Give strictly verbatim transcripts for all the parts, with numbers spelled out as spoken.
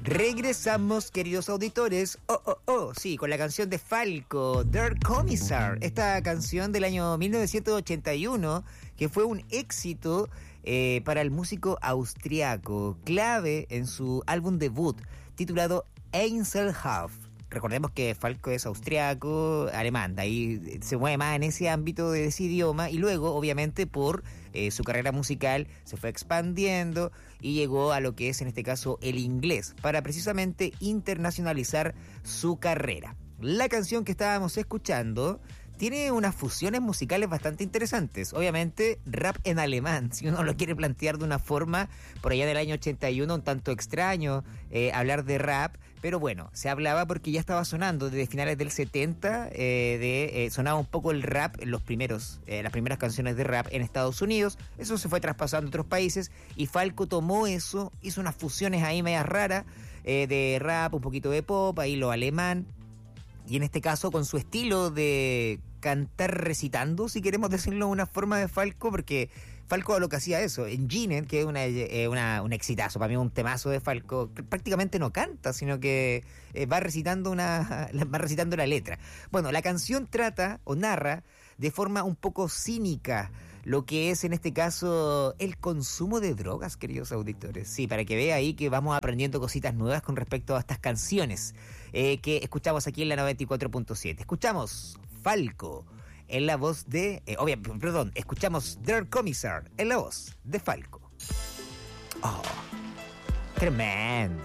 Regresamos, queridos auditores. Oh, oh, oh, sí, con la canción de Falco, Der Kommissar. Esta canción del año mil novecientos ochenta y uno, que fue un éxito eh, para el músico austriaco, clave en su álbum debut, titulado Einzelhaft. Recordemos que Falco es austriaco, alemán, de ahí se mueve más en ese ámbito de ese idioma, y luego, obviamente, por eh, su carrera musical se fue expandiendo y llegó a lo que es, en este caso, el inglés, para precisamente internacionalizar su carrera. La canción que estábamos escuchando tiene unas fusiones musicales bastante interesantes. Obviamente, rap en alemán, si uno lo quiere plantear de una forma, por allá del año ochenta y uno, un tanto extraño eh, hablar de rap, pero bueno, se hablaba porque ya estaba sonando desde finales del setenta, eh, de, eh, sonaba un poco el rap en los primeros, eh, las primeras canciones de rap en Estados Unidos. Eso se fue traspasando a otros países y Falco tomó eso, hizo unas fusiones ahí medias raras, eh, de rap, un poquito de pop, ahí lo alemán, y en este caso con su estilo de cantar recitando, si queremos decirlo de una forma, de Falco, porque Falco lo que hacía eso, en Ginen, que es una, eh, una, un exitazo, para mí un temazo de Falco, prácticamente no canta, sino que eh, va recitando una va recitando la letra. Bueno, la canción trata o narra de forma un poco cínica lo que es en este caso el consumo de drogas, queridos auditores. Sí, para que vea ahí que vamos aprendiendo cositas nuevas con respecto a estas canciones eh, que escuchamos aquí en la noventa y cuatro punto siete. Escuchamos Falco en la voz de... Eh, obvia, perdón, escuchamos Der Kommissar en la voz de Falco. Oh, tremendo.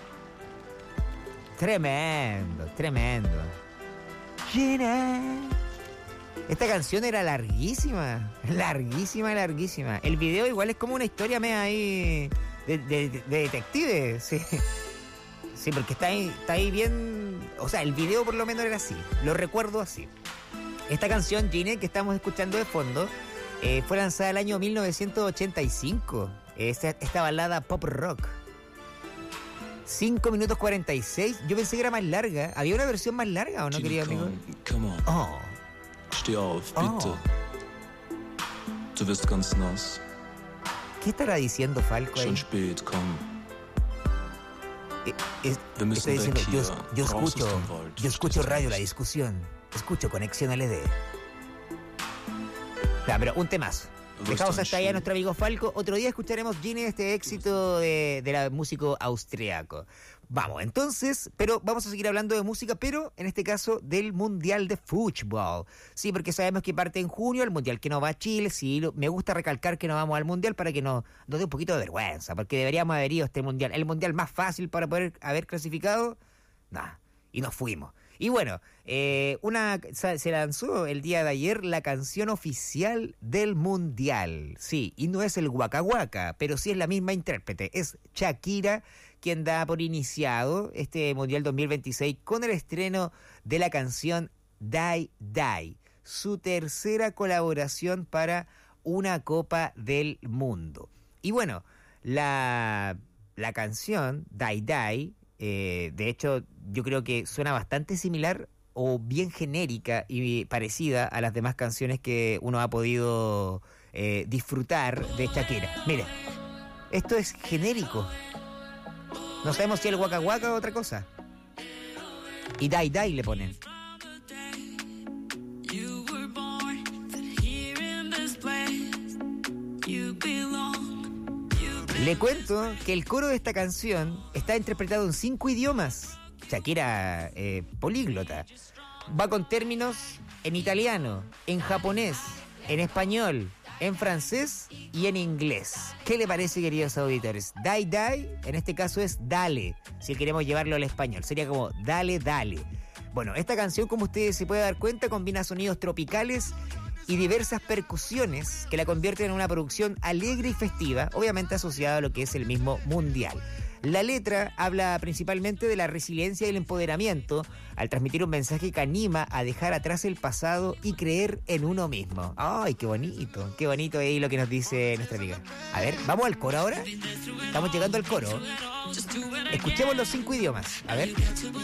Tremendo, tremendo. Gina. Esta canción era larguísima, larguísima, larguísima. El video igual es como una historia media ahí de, de, de detective, sí. Sí, porque está ahí, está ahí bien... O sea, el video por lo menos era así, lo recuerdo así. Esta canción, Gine, que estamos escuchando de fondo, eh, fue lanzada el año mil novecientos ochenta y cinco. Esta, esta balada pop rock. cinco minutos cuarenta y seis. Yo pensé que era más larga. ¿Había una versión más larga o no, querido amigo? Come on. Oh. Steh auf, bitte. Oh. Du wirst ganz nass. ¿Qué estará diciendo Falco ahí? Schon spät, komm. Eh, es, Wir müssen está diciendo, weg yo, hier. yo Raus aus escucho, dem Wald. yo escucho Radio La Discusión. Escucho Conexión L D. Ya, pero un temazo. Dejamos hasta allá a nuestro amigo Falco. Otro día escucharemos, Gine, este éxito de, de la músico austriaco. Vamos, entonces, pero vamos a seguir hablando de música, pero en este caso del Mundial de Fútbol. Sí, porque sabemos que parte en junio el Mundial que no va a Chile. Sí, lo, me gusta recalcar que no vamos al Mundial para que nos, nos dé un poquito de vergüenza, porque deberíamos haber ido a este Mundial. El Mundial más fácil para poder haber clasificado, nada, y nos fuimos. Y bueno, eh, una se lanzó el día de ayer la canción oficial del Mundial. Sí, y no es el Waka Waka, pero sí es la misma intérprete. Es Shakira quien da por iniciado este Mundial dos mil veintiséis con el estreno de la canción Die Die, su tercera colaboración para una Copa del Mundo. Y bueno, la, la canción Die Die, Eh, de hecho, yo creo que suena bastante similar o bien genérica y parecida a las demás canciones que uno ha podido eh, disfrutar de Shakira. Mire, esto es genérico. No sabemos si el Waka Waka o otra cosa. Y Die Die le ponen. Le cuento que el coro de esta canción está interpretado en cinco idiomas. Shakira, eh, políglota. Va con términos en italiano, en japonés, en español, en francés y en inglés. ¿Qué le parece, queridos auditores? Die Die, en este caso es dale, si queremos llevarlo al español. Sería como dale, dale. Bueno, esta canción, como ustedes se pueden dar cuenta, combina sonidos tropicales y diversas percusiones que la convierten en una producción alegre y festiva, obviamente asociada a lo que es el mismo Mundial. La letra habla principalmente de la resiliencia y el empoderamiento al transmitir un mensaje que anima a dejar atrás el pasado y creer en uno mismo. ¡Ay, qué bonito! Qué bonito ahí lo que nos dice nuestra amiga. A ver, ¿vamos al coro ahora? Estamos llegando al coro. Escuchemos los cinco idiomas. A ver.